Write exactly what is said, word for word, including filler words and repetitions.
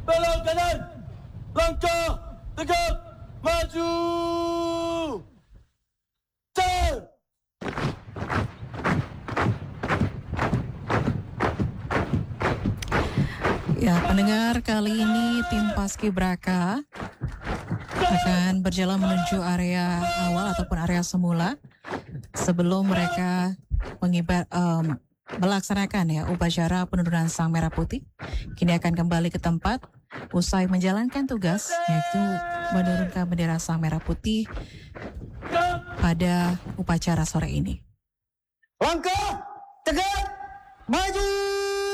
belok kanan, langkah tegak maju. Cer. Ya, pendengar, kali ini tim Paskibraka akan berjalan menuju area awal ataupun area semula sebelum mereka mengibar um, melaksanakan ya upacara penurunan Sang Merah Putih. Kini akan kembali ke tempat usai menjalankan tugas, yaitu menurunkan bendera Sang Merah Putih pada upacara sore ini. Langkah tegak maju.